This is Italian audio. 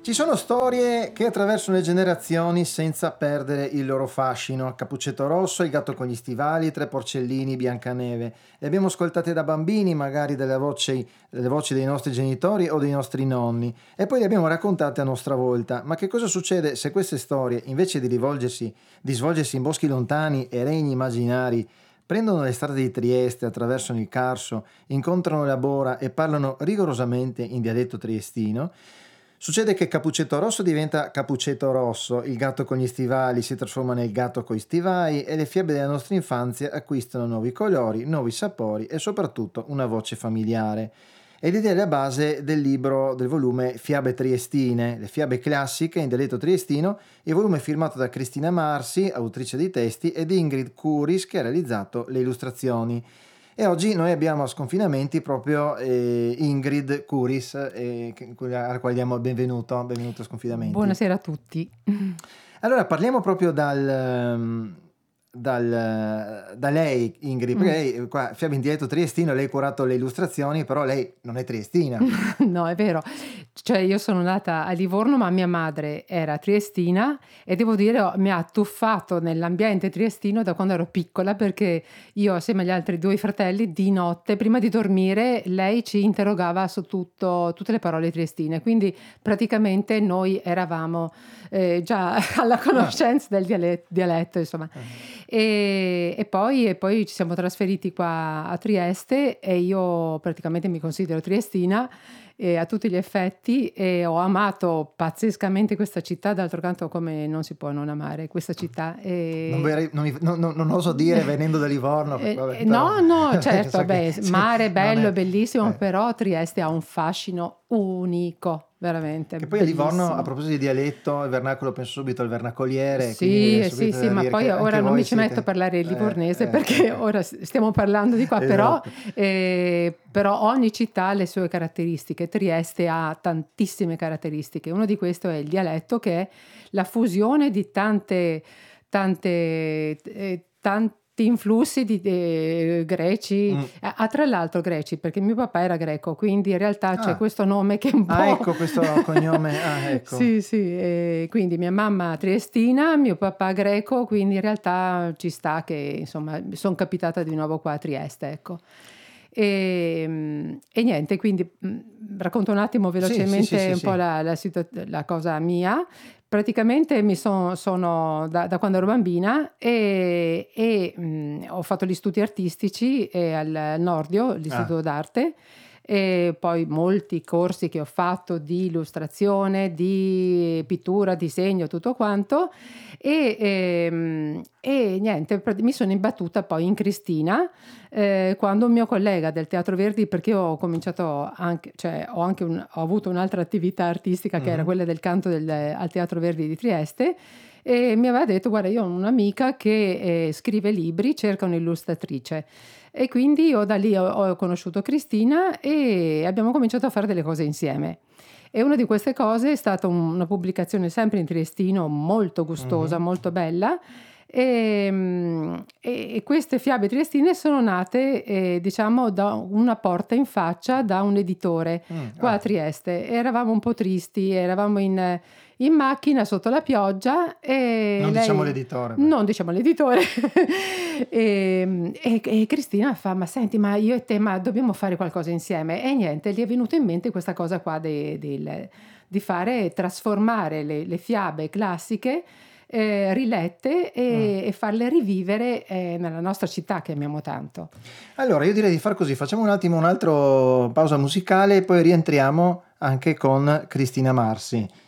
Ci sono storie che attraversano le generazioni senza perdere il loro fascino. Cappuccetto Rosso, Il gatto con gli stivali, Tre porcellini, Biancaneve. Le abbiamo ascoltate da bambini, magari delle voci dei nostri genitori o dei nostri nonni, e poi le abbiamo raccontate a nostra volta. Ma che cosa succede se queste storie, invece di svolgersi in boschi lontani e regni immaginari, prendono le strade di Trieste, attraversano il Carso, incontrano la Bora e parlano rigorosamente in dialetto triestino? Succede che Cappuccetto Rosso diventa Cappuccetto Rosso, il gatto con gli stivali si trasforma nel gatto coi stivali e le fiabe della nostra infanzia acquistano nuovi colori, nuovi sapori e soprattutto una voce familiare. Ed è la base del libro, del volume Fiabe Triestine, le fiabe classiche in dialetto triestino, il volume firmato da Cristina Marsi, autrice dei testi, ed Ingrid Curis, che ha realizzato le illustrazioni. E oggi noi abbiamo a Sconfinamenti proprio Ingrid Curis, alla quale diamo il benvenuto a Sconfinamenti. Buonasera a tutti. Allora parliamo proprio da lei, Ingrid, perché lei qua fiabe in dialetto triestino, lei ha curato le illustrazioni, però lei non è triestina. No, è vero. Cioè io sono nata a Livorno, ma mia madre era triestina e devo dire mi ha tuffato nell'ambiente triestino da quando ero piccola, perché io assieme agli altri due fratelli di notte, prima di dormire, lei ci interrogava su tutte le parole triestine, quindi praticamente noi eravamo già alla conoscenza del dialetto, insomma. E poi ci siamo trasferiti qua a Trieste e io praticamente mi considero triestina a tutti gli effetti, e ho amato pazzescamente questa città. D'altro canto, come non si può non amare questa città? Non oso dire venendo da Livorno. Vabbè, no, certo, vabbè, sì, mare bello, è bellissimo, però Trieste ha un fascino unico, veramente. Che poi a Livorno, bellissimo. a proposito di dialetto, il vernacolo, penso subito al vernacoliere. Sì, ma poi ora non mi ci metto a parlare il livornese perché ora stiamo parlando di qua, esatto. però ogni città ha le sue caratteristiche. Trieste ha tantissime caratteristiche. Uno di questi è il dialetto, che è la fusione di tanti influssi di greci, tra l'altro greci, perché mio papà era greco, quindi in realtà c'è questo nome che è un po'... ecco questo cognome, ecco. Sì, quindi mia mamma triestina, mio papà greco, quindi in realtà ci sta che, insomma, sono capitata di nuovo qua a Trieste, ecco. E niente, quindi racconto un attimo velocemente un po' la cosa mia. Praticamente sono da quando ero bambina e ho fatto gli studi artistici al Nordio, l'istituto d'arte, e poi molti corsi che ho fatto di illustrazione, di pittura, disegno, tutto quanto, e niente, mi sono imbattuta poi in Cristina quando un mio collega del Teatro Verdi, perché ho cominciato anche, cioè ho avuto un'altra attività artistica che era quella del canto al Teatro Verdi di Trieste, e mi aveva detto: guarda, io ho un'amica che scrive libri, cerca un'illustratrice. E quindi io da lì ho conosciuto Cristina e abbiamo cominciato a fare delle cose insieme. E una di queste cose è stata una pubblicazione sempre in triestino, molto gustosa, molto bella. E queste fiabe triestine sono nate diciamo da una porta in faccia da un editore qua a Trieste. Eravamo un po' tristi, eravamo in macchina sotto la pioggia e non lei, diciamo l'editore. Non diciamo l'editore. e Cristina fa: ma senti, ma io e te dobbiamo fare qualcosa insieme. E niente, gli è venuto in mente questa cosa qua di trasformare le fiabe classiche rilette e farle rivivere nella nostra città che amiamo tanto. Allora io direi di far così, facciamo un attimo un'altra pausa musicale e poi rientriamo anche con Cristina Marsi.